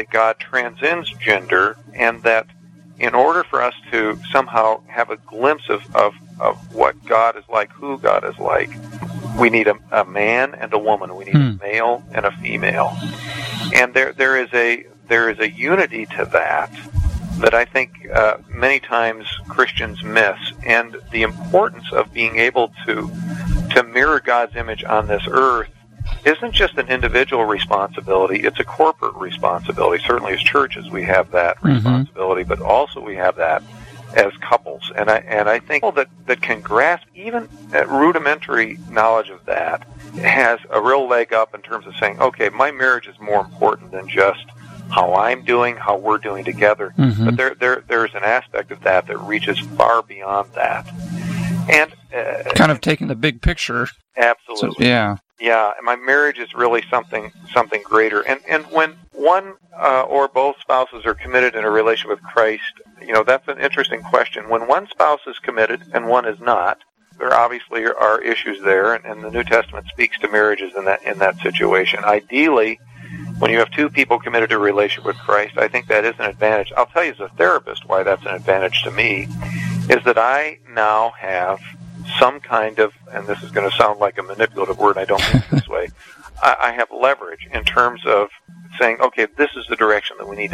that God transcends gender, and that in order for us to somehow have a glimpse of what God is like, who God is like, we need a man and a woman. We need a male and a female. And there is a unity to that I think many times Christians miss. And the importance of being able to mirror God's image on this earth isn't just an individual responsibility, it's a corporate responsibility. Certainly as churches we have that responsibility, but also we have that as couples. And I think people that can grasp even rudimentary knowledge of that has a real leg up in terms of saying, okay, my marriage is more important than just how I'm doing, how we're doing together. But there's an aspect of that reaches far beyond that. And kind of taking the big picture. Absolutely. So, yeah, my marriage is really something greater. And when one or both spouses are committed in a relationship with Christ, that's an interesting question. When one spouse is committed and one is not, there obviously are issues there, and the New Testament speaks to marriages in that situation. Ideally, when you have two people committed to a relationship with Christ, I think that is an advantage. I'll tell you as a therapist why that's an advantage to me, is that I now have some kind of, and this is going to sound like a manipulative word, I don't mean it this way, I have leverage in terms of saying, okay, this is the direction that we need to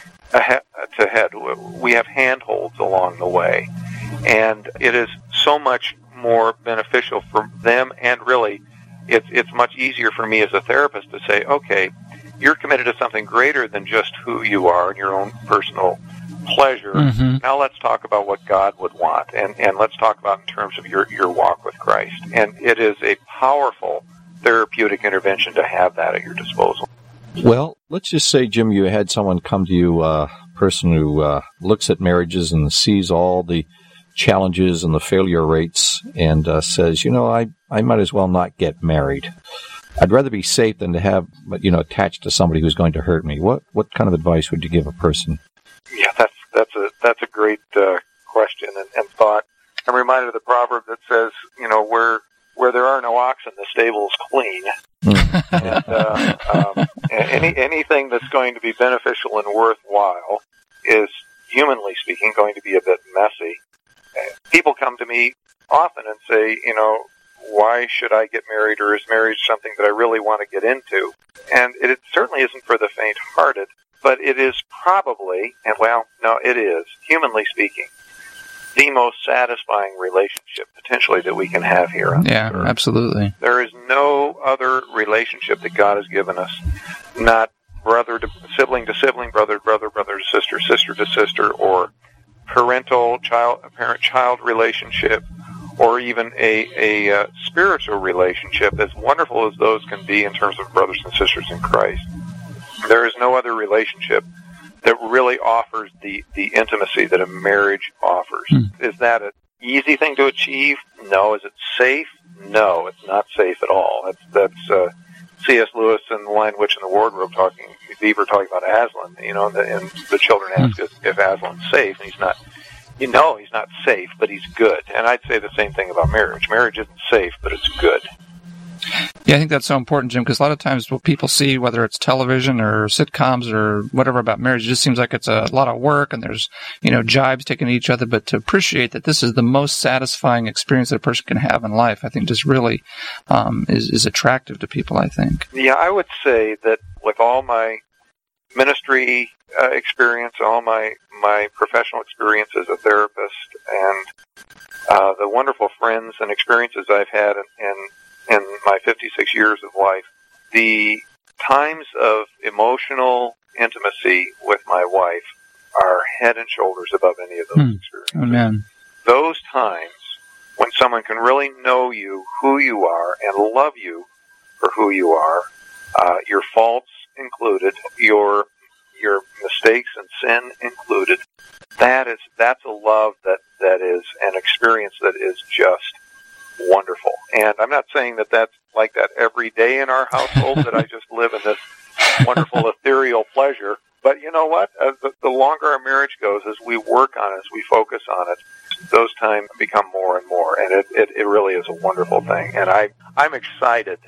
head. We have handholds along the way. And it is so much more beneficial for them, and really, it's much easier for me as a therapist to say, okay, you're committed to something greater than just who you are and your own personal pleasure. Now let's talk about what God would want, and let's talk about in terms of your walk with Christ. And it is a powerful therapeutic intervention to have that at your disposal. Well, let's just say, Jim, you had someone come to you, a person who looks at marriages and sees all the challenges and the failure rates and says, I might as well not get married. I'd rather be safe than to have, attached to somebody who's going to hurt me. What kind of advice would you give a person? Yeah, that's a great question and thought. I'm reminded of the proverb that says, where there are no oxen, the stable's clean. And anything that's going to be beneficial and worthwhile is, humanly speaking, going to be a bit messy. People come to me often and say, why should I get married, or is marriage something that I really want to get into? And it certainly isn't for the faint-hearted, but it is probably, it is, humanly speaking, the most satisfying relationship potentially that we can have here on this earth. Absolutely. There is no other relationship that God has given us, not brother to sibling, brother to brother, brother to sister, sister to sister, or parent-child relationship, or even a spiritual relationship, as wonderful as those can be in terms of brothers and sisters in Christ. There is no other relationship that really offers the intimacy that a marriage offers. Is that an easy thing to achieve? No. Is it safe? No, it's not safe at all. That's C.S. Lewis in The Lion, Witch, and the Wardrobe Beaver talking about Aslan, and the children ask if Aslan's safe, and he's not. He's not safe, but he's good. And I'd say the same thing about marriage. Marriage isn't safe, but it's good. Yeah, I think that's so important, Jim, because a lot of times what people see, whether it's television or sitcoms or whatever about marriage, it just seems like it's a lot of work and there's, jibes taken at each other. But to appreciate that this is the most satisfying experience that a person can have in life, I think just really is attractive to people, I think. Yeah, I would say that with all my ministry experience, all my professional experience as a therapist, and the wonderful friends and experiences I've had in my 56 years of life, the times of emotional intimacy with my wife are head and shoulders above any of those experiences. Amen. Those times when someone can really know you, who you are, and love you for who you are, your faults included, your mistakes and sin included, that's a love that is an experience that is just wonderful. And I'm not saying that that's like that every day in our household, that I just live in this wonderful ethereal pleasure. But you know what? The longer our marriage goes, as we work on it, as we focus on it, those times become more and more. And it really is a wonderful thing. And I'm excited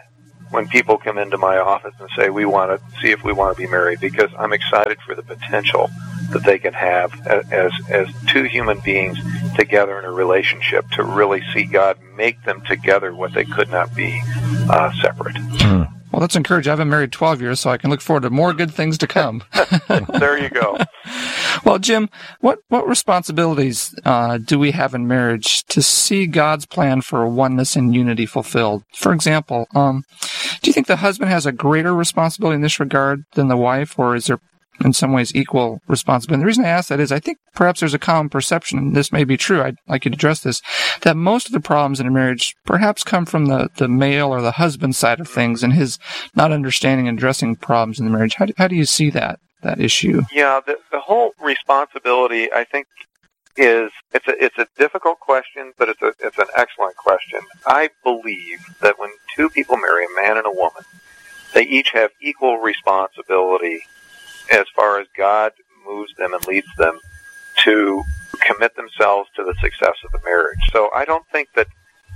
when people come into my office and say we want to see if we want to be married, because I'm excited for the potential that they can have as two human beings together in a relationship to really see God make them together what they could not be separate. Well, that's encouraging. I've been married 12 years, so I can look forward to more good things to come. There you go. Well, Jim, what responsibilities do we have in marriage to see God's plan for oneness and unity fulfilled? For example, do you think the husband has a greater responsibility in this regard than the wife, or is there in some ways equal responsibility? And the reason I ask that is I think perhaps there's a common perception, and this may be true, I'd like you to address this, that most of the problems in a marriage perhaps come from the male or the husband side of things and his not understanding and addressing problems in the marriage. How do you see that issue? Yeah, the whole responsibility, I think, it's a difficult question, but it's an excellent question. I believe that when two people marry, a man and a woman, they each have equal responsibility as far as God moves them and leads them to commit themselves to the success of the marriage. So I don't think that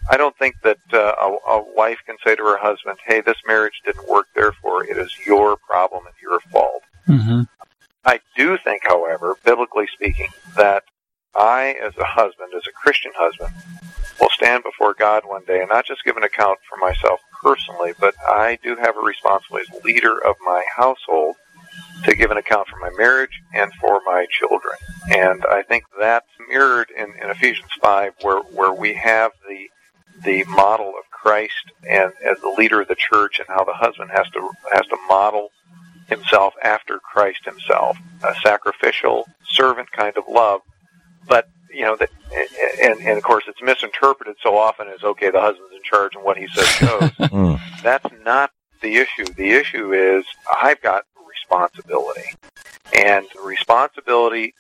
a wife can say to her husband, "Hey, this marriage didn't work, therefore it is your problem and your fault." Mm-hmm. I do think, however, biblically speaking, that I, as a husband, as a Christian husband, will stand before God one day and not just give an account for myself personally, but I do have a responsibility as leader of my household to give an account for my marriage and for my children. And I think that's mirrored in Ephesians 5, where we have the model of Christ and as the leader of the church, and how the husband has to model himself after Christ himself, a sacrificial servant kind of love. But that, and of course it's misinterpreted so often as, okay, the husband's in charge and what he says goes. That's not the issue. The issue is I've got responsibility, and responsibility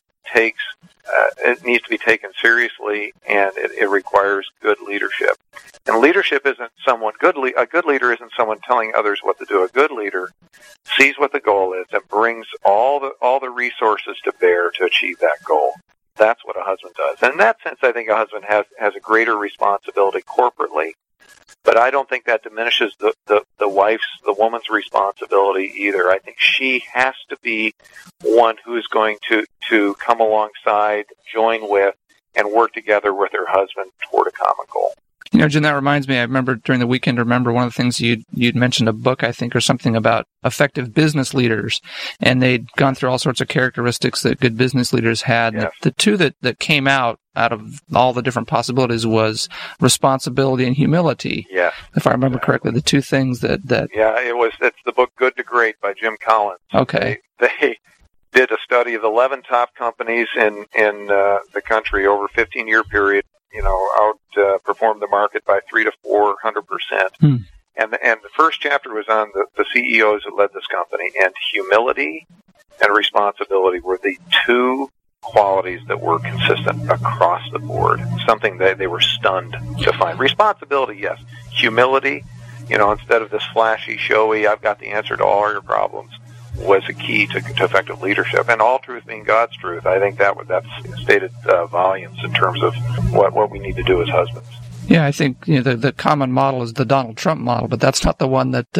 it needs to be taken seriously, and it requires good leadership. And leadership isn't a good leader isn't someone telling others what to do. A good leader sees what the goal is and brings all the resources to bear to achieve that goal. That's what a husband does. And in that sense, I think a husband has a greater responsibility corporately. But I don't think that diminishes the woman's responsibility either. I think she has to be one who is going to come alongside, join with, and work together with her husband toward a common goal. Jim, that reminds me, I remember during the weekend, one of the things you'd mentioned a book, I think, or something about effective business leaders, and they'd gone through all sorts of characteristics that good business leaders had. Yes. The two that came out of all the different possibilities was responsibility and humility. Yeah. If I remember correctly, the two things that... Yeah, it's the book Good to Great by Jim Collins. Okay. They did a study of 11 top companies in the country over a 15-year period, outperformed the market by 300 to 400%. And the first chapter was on the CEOs that led this company, and humility and responsibility were the two qualities that were consistent across the board. Something that they were stunned to find. Responsibility, yes. Humility, instead of this flashy, showy, I've got the answer to all your problems, was a key to effective leadership. And all truth being God's truth, I think that's stated volumes in terms of what we need to do as husbands. Yeah, I think the common model is the Donald Trump model, but that's not the one that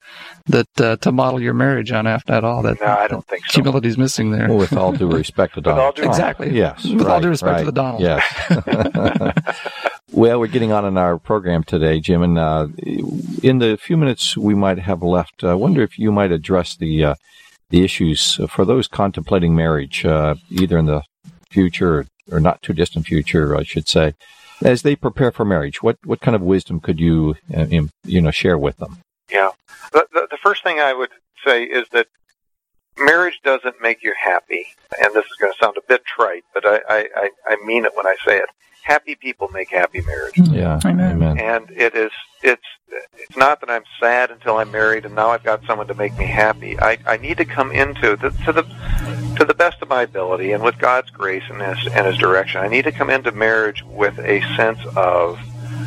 to model your marriage on at all. No, I don't think so. Humility is missing there. Well, with all due respect to Donald Trump. Exactly. Yes. With all due respect to the Donald. Yes. Well, we're getting on in our program today, Jim, and in the few minutes we might have left, I wonder if you might address the issues for those contemplating marriage, either in the future or not too distant future, I should say, as they prepare for marriage. What kind of wisdom could you share with them? Yeah, the first thing I would say is that marriage doesn't make you happy, and this is going to sound a bit trite, but I mean it when I say it. Happy people make happy marriages. Yeah, amen. And it's not that I'm sad until I'm married and now I've got someone to make me happy. I need to come into to the best of my ability and with God's grace and His direction. I need to come into marriage with a sense of,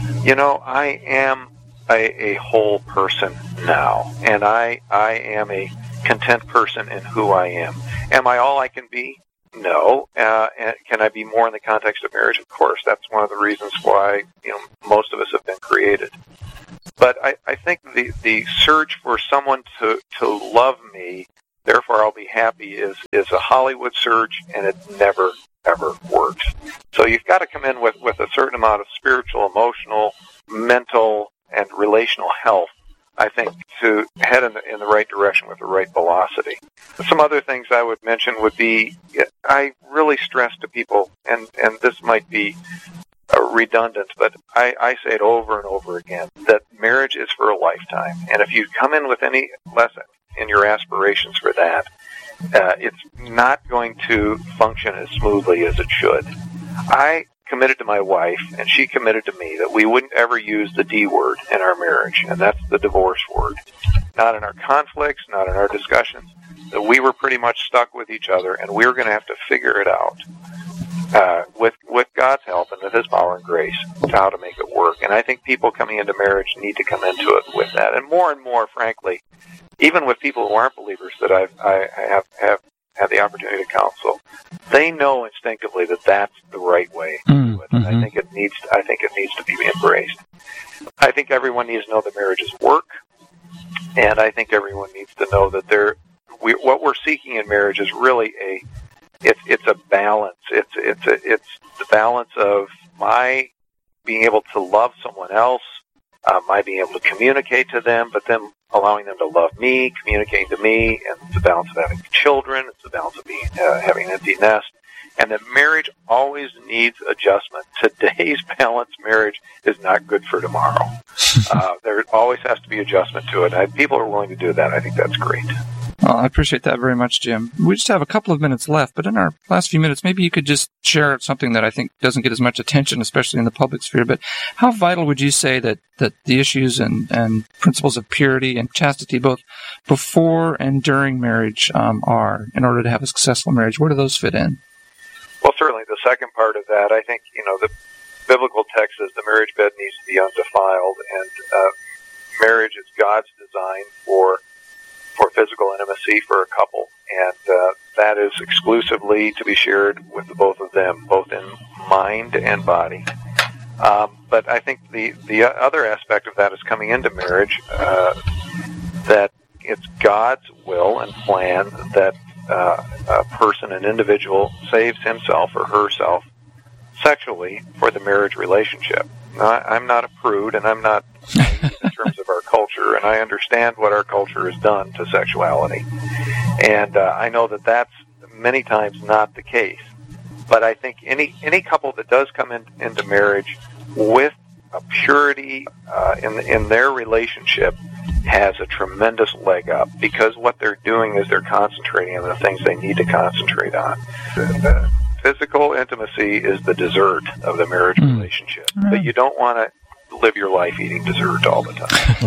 I am a whole person now, and I am a content person in who I am. Am I all I can be? No. Can I be more in the context of marriage? Of course. That's one of the reasons why most of us have been created. But I think the search for someone to love me, therefore I'll be happy, is a Hollywood search, and it never, ever works. So you've got to come in with a certain amount of spiritual, emotional, mental, and relational health, I think, to head in the right direction with the right velocity. Some other things I would mention would be, I really stress to people, and this might be redundant, but I say it over and over again, that marriage is for a lifetime. And if you come in with any less in your aspirations for that, it's not going to function as smoothly as it should. I committed to my wife, and she committed to me, that we wouldn't ever use the D word in our marriage, and that's the divorce word. Not in our conflicts, not in our discussions, that we were pretty much stuck with each other, and we were going to have to figure it out with God's help and with His power and grace to how to make it work. And I think people coming into marriage need to come into it with that. And more, frankly, even with people who aren't believers that I have had the opportunity to counsel, they know instinctively that that's the right way to do it. And I think it needs to be embraced. I think everyone needs to know that marriages work, and I think everyone needs to know that what we're seeking in marriage is really it's a balance. It's the balance of my being able to love someone else, my being able to communicate to them, but then allowing them to love me, communicating to me, and it's the balance of having children, it's the balance of having an empty nest, and that marriage always needs adjustment. Today's balanced marriage is not good for tomorrow. There always has to be adjustment to it. People are willing to do that. I think that's great. Well, I appreciate that very much, Jim. We just have a couple of minutes left, but in our last few minutes, maybe you could just share something that I think doesn't get as much attention, especially in the public sphere. But how vital would you say that the issues and principles of purity and chastity, both before and during marriage, are in order to have a successful marriage? Where do those fit in? Well, certainly the second part of that, I think, the biblical text says the marriage bed needs to be undefiled, and marriage is God's design for physical intimacy for a couple, and that is exclusively to be shared with the both of them, both in mind and body. But I think the other aspect of that is coming into marriage, that it's God's will and plan that a person, an individual, saves himself or herself sexually for the marriage relationship. Now, I'm not a prude, and I'm not in terms of our culture, and I understand what our culture has done to sexuality. And I know that that's many times not the case. But I think any couple that does come into marriage with a purity in their relationship has a tremendous leg up, because what they're doing is they're concentrating on the things they need to concentrate on. Physical intimacy is the dessert of the marriage relationship, but you don't want to live your life eating dessert all the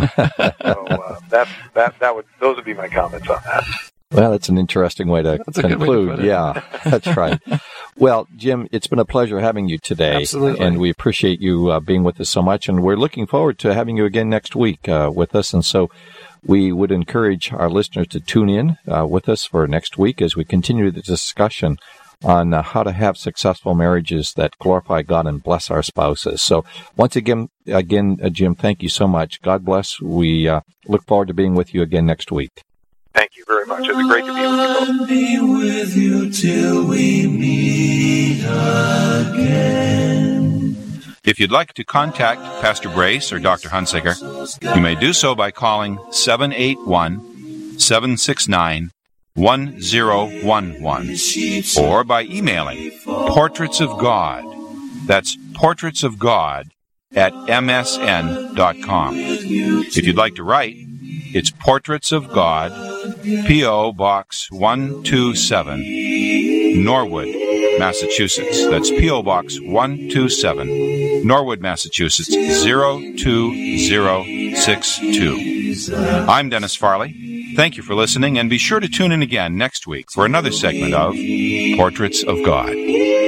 time. So those would be my comments on that. Well, that's an interesting way to conclude. Yeah, that's right. Well, Jim, it's been a pleasure having you today. Absolutely. And we appreciate you being with us so much, and we're looking forward to having you again next week with us. And so we would encourage our listeners to tune in with us for next week as we continue the discussion on how to have successful marriages that glorify God and bless our spouses. So once again, Jim, thank you so much. God bless. We look forward to being with you again next week. Thank you very much. It was great to be with you both. Be with you till we meet again. If you'd like to contact Pastor Brace or Dr. Hunsaker, you may do so by calling 781-769-1011 or by emailing Portraits of God. That's Portraits of God at msn.com. If you'd like to write, it's Portraits of God, P.O. Box 127, Norwood, Massachusetts. That's P.O. Box 127, Norwood, Massachusetts, 02062. I'm Dennis Farley. Thank you for listening, and be sure to tune in again next week for another segment of Portraits of God.